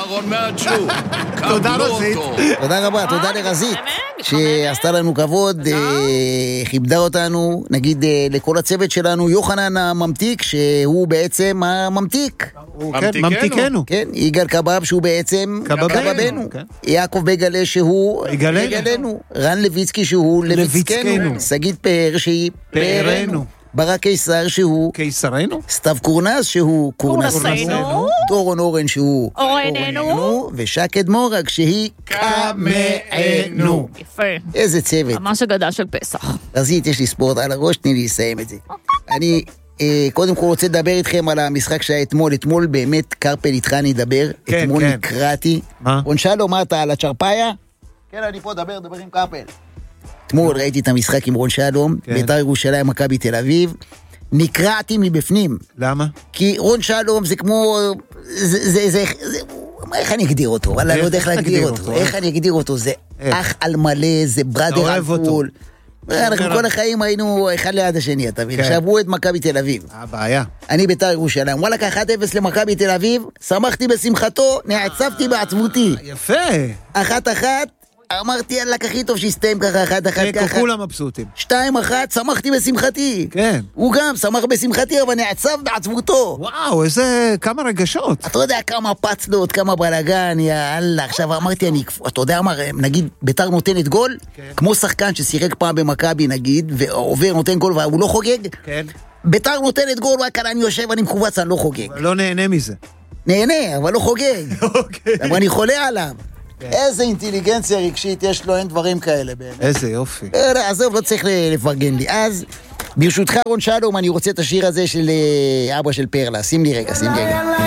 אהרון מהג'ו. תודה רזית. תודה רבה, תודה לרזית, שעשתה לנו כבוד, כיבדה אותנו, נגיד לכל הצוות שלנו, יוחנן הממתיק, שהוא בעצם הממתיק. ממתיקנו. כן, יגאל קבב, שהוא בעצם קבבנו. יעקב בגלה, שהוא בגלנו. רן לויצקי, שהוא לויצקנו. שגית פאר, שהיא פארנו. ברק קיסר, שהוא קיסרנו. סתיו קורנס, שהוא קורנסנו. דורון אורן, שהוא אורננו. ושקד מורג, שהיא קמאנו. יפה. איזה צוות. ממש אגדה של פסח. רזית, יש לי ספורט על הראש, תני לי לסיים את זה. אני קודם כל רוצה לדבר איתכם על המשחק שהיה אתמול. אתמול באמת קרפל איתך אני אדבר. אתמול נקראתי. רון שלום, מה אתה על הצ'רפאיה? כן, אני פה, דבר עם קרפל. אתמול ראיתי את המשחק עם רון שלום, בית"ר ירושלים, מכבי תל אביב. נקראתי מבפנים. למה? כי רון שלום זה כמו... איך אני אגדיר אותו? אני לא יודע איך להגדיר אותו. איך אני אגדיר אותו? זה אח על מלא, זה ברדר על פול. אנחנו כל החיים היינו אחד ליד השני, אתה מבין? עכשיו הוא את מכבי תל אביב. הבעיה. אני בית"ר ירושלים. וואלק 1-0 למכבי תל אביב, שמחתי בשמחתו, נעצבתי בעצבותי. יפה. 1-1, אמרתי, יאללה, הכי טוב שיסתיים ככה, 1-1 ככה. כולם מבסוטים. 2-1, שמחתי בשמחתי. כן. הוא גם שמח בשמחתי, אבל נעצב בעצבותו. וואו, כמה רגשות. אתה יודע כמה פצלות, כמה בלגן, יאללה. עכשיו אמרתי, אתה יודע מה, נגיד, בית"ר נותנת גול, כמו שחקן ששיחק פעם במכבי, נגיד, ועובר נותן גול והוא לא חוגג. כן. בית"ר נותנת גול, וכאן אני יושב, אני מקובץ, אני לא חוגג. לא נהנה מזה. נהנה, אבל לא חוגג. אוקיי. אבל אני חולה עליו. איזה אינטליגנציה רגשית יש לו, אין דברים כאלה באמת. איזה יופי. עזוב, לא צריך לפרגן לי. אז, ברשותך רון שלום, אני רוצה את השיר הזה של אבא של פרלה. שים לי רגע.